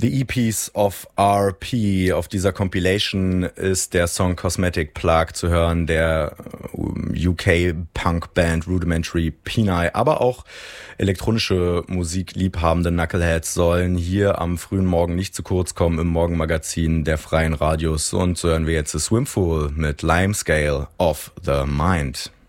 The EPs of RP. Auf dieser Compilation ist der Song Cosmetic Plague zu hören, der UK-Punk-Band Rudimentary Peni, aber auch elektronische Musik liebhabende Knuckleheads sollen hier am frühen Morgen nicht zu kurz kommen im Morgenmagazin der Freien Radios. Und so hören wir jetzt The Swimful mit Limescale of the Mind.